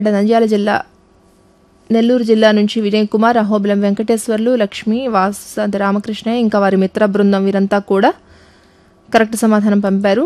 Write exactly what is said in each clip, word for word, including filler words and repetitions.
నంద్యాల జిల్లా నెల్లూరు జిల్లా నుంచి వినయ్ కుమార్, అహోబిలం వెంకటేశ్వర్లు, లక్ష్మి, వాసంత రామకృష్ణ ఇంకా వారి మిత్ర బృందం వీరంతా కూడా కరెక్ట్ సమాధానం పంపారు.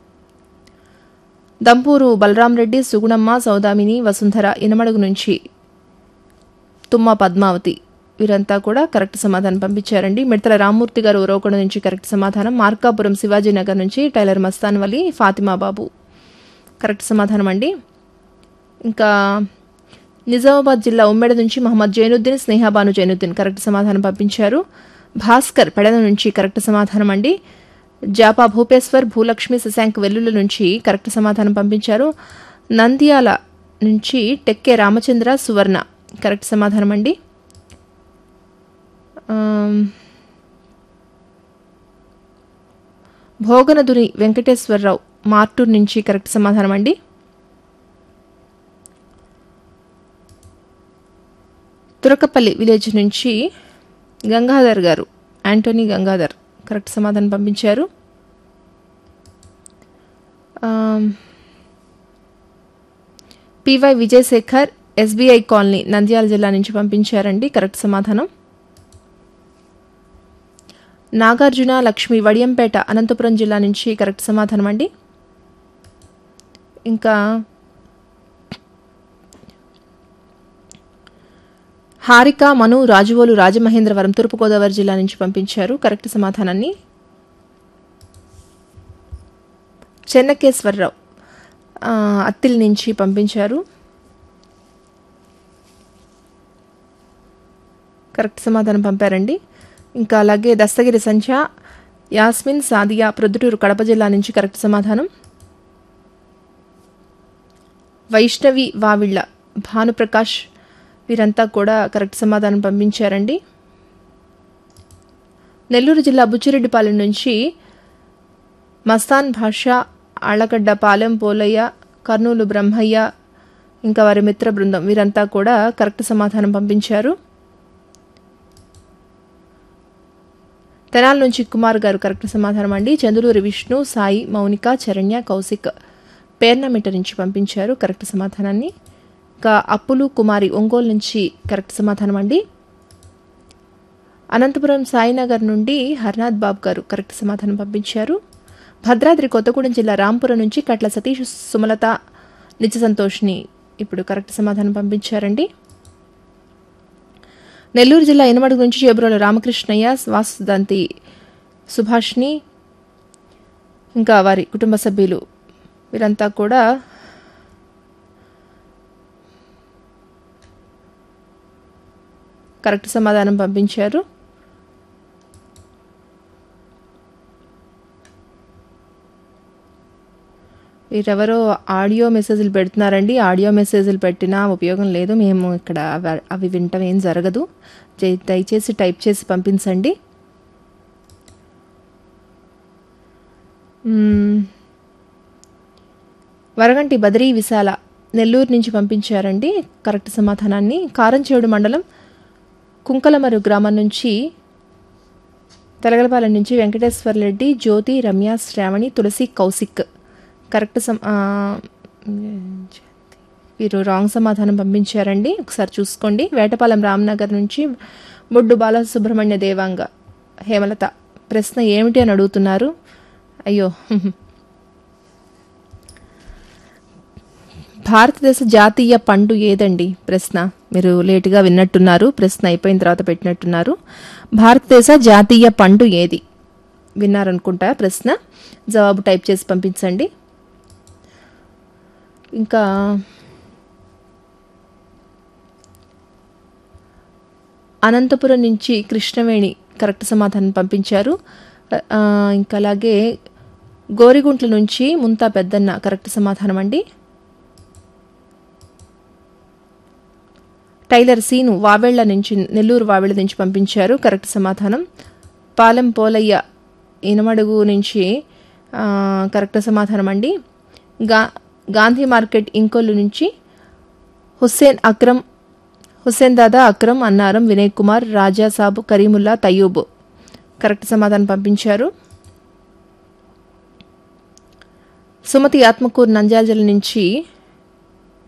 దంపూరు బలరాం రెడ్డి, సుగుణమ్మ, సౌదామిని, వసుంధర ఇనమడుగు నుంచి తుమ్మ పద్మావతి వీరంతా కూడా కరెక్ట్ సమాధానం పంపించారండి. మిడతల రామ్మూర్తి గారు ఉరవకొండ నుంచి కరెక్ట్ సమాధానం. మార్కాపురం శివాజీనగర్ నుంచి టైలర్ మస్తాన్ వలి, ఫాతిమా బాబు కరెక్ట్ సమాధానం అండి. ఇంకా నిజామాబాద్ జిల్లా ఉమ్మెడ నుంచి మహమ్మద్ జైనుద్దీన్, స్నేహాబాను జైనుద్దీన్ కరెక్ట్ సమాధానం పంపించారు. భాస్కర్ పెడన నుంచి కరెక్ట్ సమాధానం అండి. జాపా భూపేశ్వర్, భూలక్ష్మి, శశాంక్ వెల్లుల నుంచి కరెక్ట్ సమాధానం పంపించారు. నంద్యాల నుంచి టెక్కే రామచంద్ర, సువర్ణ కరెక్ట్ సమాధానం అండి. భోగనదుని వెంకటేశ్వరరావు మార్టూర్ నుంచి కరెక్ట్ సమాధానం అండి. తురకపల్లి విలేజ్ నుంచి గంగాధర్ గారు, యాంటోనీ గంగాధర్ కరెక్ట్ సమాధానం పంపించారు. PY Vijayasekhar, SBI colony Nandyal జిల్లా నుంచి పంపించారండి కరెక్ట్ సమాధానం. నాగార్జున లక్ష్మి వడియంపేట అనంతపురం జిల్లా నుంచి కరెక్ట్ సమాధానం అండి. ఇంకా హారిక, మను, రాజువోలు రాజమహేంద్రవరం తూర్పుగోదావరి జిల్లా నుంచి పంపించారు కరెక్ట్ సమాధానాన్ని. చెన్నకేశ్వరరావు అత్తిల్ నుంచి పంపించారు కరెక్ట్ సమాధానం పంపారండి. ఇంకా అలాగే దస్తగిరి సంధ్య, యాస్మిన్, సాదియా ప్రొద్దుటూరు కడప జిల్లా నుంచి కరెక్ట్ సమాధానం. వైష్ణవి వావిళ్ళ, భానుప్రకాష్ వీరంతా కూడా కరెక్ట్ సమాధానం పంపించారండి. నెల్లూరు జిల్లా బుచ్చిరెడ్డిపాలెం నుంచి మస్తాన్ భాషా, ఆళ్లగడ్డ పాలెం పోలయ్య, కర్నూలు బ్రహ్మయ్య ఇంకా వారి మిత్ర బృందం వీరంతా కూడా కరెక్ట్ సమాధానం పంపించారు. తెనాల నుంచి కుమార్ గారు కరెక్ట్ సమాధానం అండి. చంద్రూరి విష్ణు, సాయి, మౌనిక, చరణ్య, కౌశిక్ పేర్నమిట నుంచి పంపించారు కరెక్ట్ సమాధానాన్ని. ఇంకా అప్పులు కుమారి ఒంగోలు నుంచి కరెక్ట్ సమాధానం అండి. అనంతపురం సాయినగర్ నుండి హర్నాథ్ బాబు గారు కరెక్ట్ సమాధానం పంపించారు. భద్రాద్రి కొత్తగూడెం జిల్లా రాంపురం నుంచి కట్ల సతీష్, సుమలత, నిత్య సంతోష్ని ఇప్పుడు కరెక్ట్ సమాధానం పంపించారండి. నెల్లూరు జిల్లా ఇనమడుగు నుంచి చేబ్రోల రామకృష్ణయ్య, వాసుదంతి సుభాష్ని ఇంకా వారి కుటుంబ సభ్యులు వీరంతా కూడా కరెక్ట్ సమాధానం పంపించారు. వీరెవరో ఆడియో మెసేజ్లు పెడుతున్నారండి. ఆడియో మెసేజ్లు పెట్టినా ఉపయోగం లేదు, మేము ఇక్కడ అవి వింటం ఏం జరగదు. దయచేసి టైప్ చేసి పంపించండి. వరగంటి బద్రీ విశాల నెల్లూరు నుంచి పంపించారండి కరెక్ట్ సమాధానాన్ని. కారంచేడు మండలం కుంకలమరు గ్రామం నుంచి తెలగలపాలెం నుంచి వెంకటేశ్వర రెడ్డి, జ్యోతి, రమ్య, శ్రావణి, తులసి, కౌశిక్ కరెక్ట్ సమ వీరు రాంగ్ సమాధానం పంపించారండి. ఒకసారి చూసుకోండి. వేటపాలెం రామ్నగర్ నుంచి బొడ్డు బాలసుబ్రహ్మణ్య దేవాంగ, హేమలత ప్రశ్న ఏమిటి అని అడుగుతున్నారు. అయ్యో, భారతదేశ జాతీయ పండు ఏదండి? ప్రశ్న మీరు లేటుగా విన్నట్టున్నారు, ప్రశ్న అయిపోయిన తర్వాత పెట్టినట్టున్నారు. భారతదేశ జాతీయ పండు ఏది విన్నారనుకుంటా. ప్రశ్న జవాబు టైప్ చేసి పంపించండి. ఇంకా అనంతపురం నుంచి కృష్ణవేణి కరెక్ట్ సమాధానం పంపించారు. ఇంకా అలాగే గోరిగుంట్ల నుంచి ముంతా పెద్దన్న కరెక్ట్ సమాధానం అండి. టైలర్ సీను వావెళ్ల నుంచి, నెల్లూరు వావెళ్ల నుంచి పంపించారు కరెక్ట్ సమాధానం. పాలెం పోలయ్య ఇనమడుగు నుంచి కరెక్ట్ సమాధానం అండి. గా గాంధీ మార్కెట్ ఇంకొల్లు నుంచి హుస్సేన్ అక్రమ్, హుస్సేన్ దాదా, అక్రమ్, అన్నారం, వినయ్ కుమార్, రాజా సాబు, కరీముల్లా, తయ్యూబ్ కరెక్ట్ సమాధానం పంపించారు. సుమతి ఆత్మకూరు నంద్యాల జిల్లా నుంచి